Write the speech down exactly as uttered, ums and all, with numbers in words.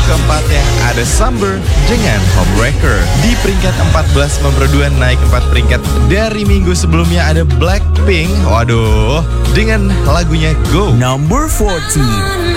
keempatnya ada Summer dengan Homewrecker. Di peringkat empat belas nomor dua naik empat peringkat dari minggu sebelumnya ada Blackpink. Waduh, dengan lagunya Go. Number fourteen.